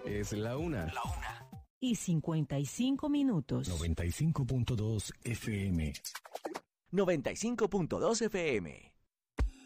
Es la una. Y 55 minutos. 95.2 FM. 95.2 FM.